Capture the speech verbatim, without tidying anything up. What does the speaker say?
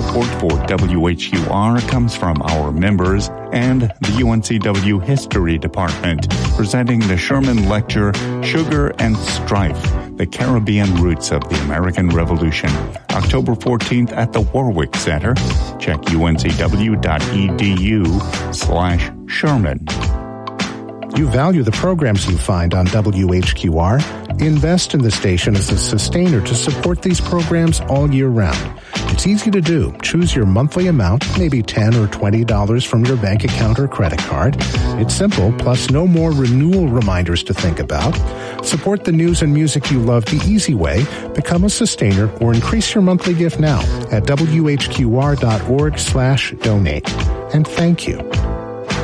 support for W H U R comes from our members and the U N C W History Department, presenting the Sherman Lecture, Sugar and Strife, the Caribbean Roots of the American Revolution, October fourteenth at the Warwick Center. Check uncw.edu slash Sherman. You value the programs you find on W H Q R? Invest in the station as a sustainer to support these programs all year round. It's easy to do. Choose your monthly amount, maybe ten dollars or twenty dollars from your bank account or credit card. It's simple, plus no more renewal reminders to think about. Support the news and music you love the easy way. Become a sustainer or increase your monthly gift now at W H Q R dot org slash donate. And thank you.